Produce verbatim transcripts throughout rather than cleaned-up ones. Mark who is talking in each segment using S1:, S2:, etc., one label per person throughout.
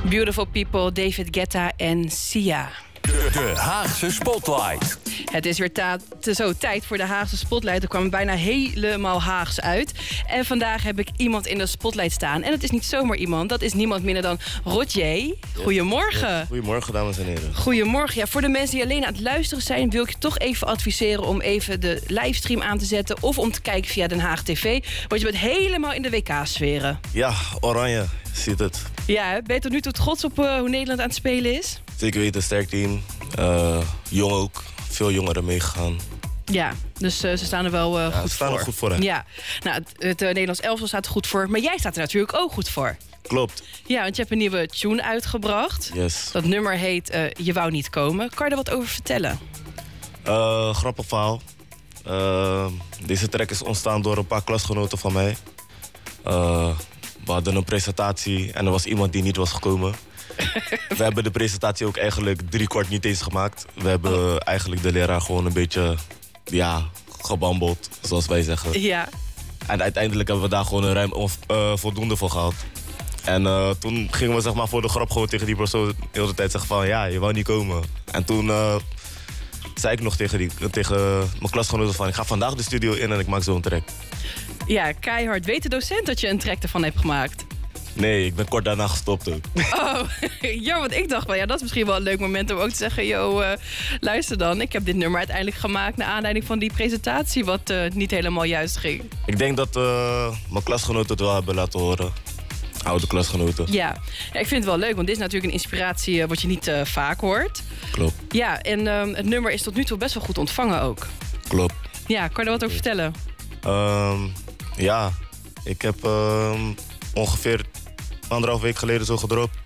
S1: Beautiful People, David Guetta en Sia.
S2: De, de Haagse Spotlight.
S1: Het is weer ta- te zo tijd voor de Haagse Spotlight. Er kwam bijna helemaal Haags uit. En vandaag heb ik iemand in de Spotlight staan. En het is niet zomaar iemand. Dat is niemand minder dan Roger. Goedemorgen.
S3: Ja, goedemorgen, dames en heren.
S1: Goedemorgen. Ja, voor de mensen die alleen aan het luisteren zijn, wil ik je toch even adviseren om even de livestream aan te zetten. Of om te kijken via Den Haag T V. Want je bent helemaal in de W K-sferen.
S3: Ja, oranje, ziet het.
S1: Ja, ben je tot nu toe trots op uh, hoe Nederland aan het spelen is?
S3: Zeker weten, sterk team. Uh, jong ook. Veel jongeren meegegaan.
S1: Ja, dus uh, ze staan er wel uh,
S3: ja,
S1: goed voor.
S3: Ze staan er goed voor, hè?
S1: Ja, nou, het, het uh, Nederlands elftal staat er goed voor. Maar jij staat er natuurlijk ook goed voor.
S3: Klopt.
S1: Ja, want je hebt een nieuwe tune uitgebracht.
S3: Yes.
S1: Dat nummer heet uh, Je Wou Niet Komen. Kan je er wat over vertellen?
S3: Uh, grappig verhaal. Uh, deze track is ontstaan door een paar klasgenoten van mij. Uh, we hadden een presentatie en er was iemand die niet was gekomen. We hebben de presentatie ook eigenlijk drie kwart niet eens gemaakt. We hebben oh. eigenlijk de leraar gewoon een beetje, ja, gebambeld, zoals wij zeggen.
S1: Ja.
S3: En uiteindelijk hebben we daar gewoon een ruim uh, voldoende voor gehad. En uh, toen gingen we zeg maar voor de grap gewoon tegen die persoon de hele tijd zeggen van ja, je wou niet komen. En toen uh, zei ik nog tegen, die, tegen mijn klasgenoten van ik ga vandaag de studio in en ik maak zo'n track.
S1: Ja, keihard. Weet de docent dat je een track ervan hebt gemaakt?
S3: Nee, ik ben kort daarna gestopt ook.
S1: Oh, ja, want ik dacht wel, ja, dat is misschien wel een leuk moment om ook te zeggen, yo, uh, luister dan, ik heb dit nummer uiteindelijk gemaakt naar aanleiding van die presentatie, wat uh, niet helemaal juist ging.
S3: Ik denk dat uh, mijn klasgenoten het wel hebben laten horen. Oude klasgenoten.
S1: Ja. Ja, ik vind het wel leuk, want dit is natuurlijk een inspiratie uh, wat je niet uh, vaak hoort.
S3: Klopt.
S1: Ja, en uh, het nummer is tot nu toe best wel goed ontvangen ook.
S3: Klopt.
S1: Ja, kan je er wat over vertellen?
S3: Um, ja, ik heb um, ongeveer anderhalf week geleden zo gedropt.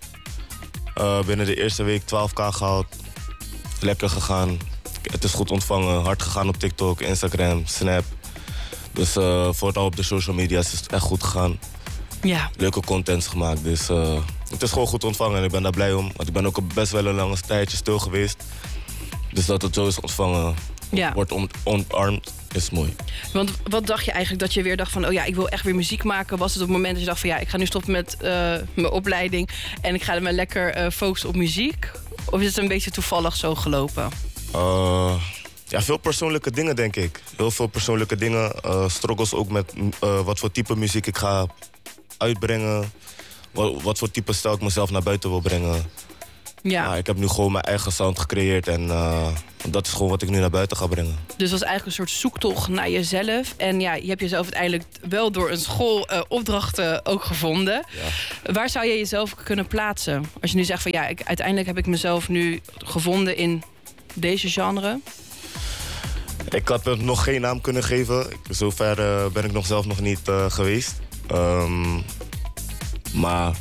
S3: Uh, binnen de eerste week twaalf k gehaald. Lekker gegaan. Het is goed ontvangen. Hard gegaan op TikTok, Instagram, Snap. Dus uh, vooral op de social media is het echt goed gegaan.
S1: Ja.
S3: Leuke contents gemaakt. Dus uh, het is gewoon goed ontvangen en ik ben daar blij om. Want ik ben ook best wel een lange tijdje stil geweest. Dus dat het zo is ontvangen,
S1: ja.
S3: wordt omarmd, is mooi.
S1: Want wat dacht je eigenlijk dat je weer dacht van, oh ja, ik wil echt weer muziek maken? Was het op het moment dat je dacht van, ja, ik ga nu stoppen met uh, mijn opleiding en ik ga me lekker uh, focussen op muziek? Of is het een beetje toevallig zo gelopen?
S3: Uh, ja, veel persoonlijke dingen, denk ik. Heel veel persoonlijke dingen. Uh, struggles ook met uh, wat voor type muziek ik ga uitbrengen. Wat, wat voor type stijl ik mezelf naar buiten wil brengen.
S1: Ja.
S3: Ja, ik heb nu gewoon mijn eigen sound gecreëerd en uh, dat is gewoon wat ik nu naar buiten ga brengen.
S1: Dus dat is eigenlijk een soort zoektocht naar jezelf. En ja, je hebt jezelf uiteindelijk wel door een schoolopdracht uh, ook gevonden. Ja. Waar zou je jezelf kunnen plaatsen? Als je nu zegt van ja, ik, uiteindelijk heb ik mezelf nu gevonden in deze genre.
S3: Ik had er nog geen naam kunnen geven. Zover uh, ben ik nog zelf nog niet uh, geweest. Um, maar...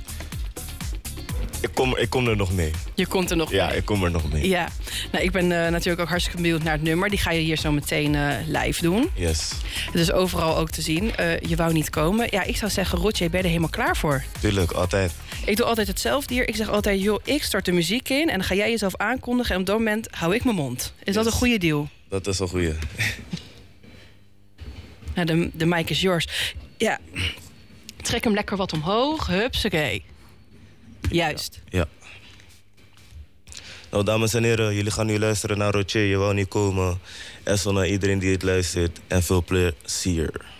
S3: Ik kom, ik kom er nog mee.
S1: Je komt er nog
S3: ja,
S1: mee? Ja,
S3: ik kom er nog mee.
S1: Ja. Nou, ik ben uh, natuurlijk ook hartstikke benieuwd naar het nummer. Die ga je hier zo meteen uh, live doen.
S3: Yes.
S1: Het is overal ook te zien. Uh, je wou niet komen. Ja, ik zou zeggen, Roger, ben je er helemaal klaar voor?
S3: Tuurlijk, altijd.
S1: Ik doe altijd hetzelfde hier. Ik zeg altijd, joh, ik start de muziek in en dan ga jij jezelf aankondigen en op dat moment hou ik mijn mond. Is yes. dat een goede deal?
S3: Dat is een goede.
S1: Nou, de, de mic is yours. Ja, trek hem lekker wat omhoog. Hupsakee. Juist.
S3: Ja. ja. Nou, dames en heren, jullie gaan nu luisteren naar Roger, je wou niet komen. En zo naar iedereen die het luistert. En veel plezier.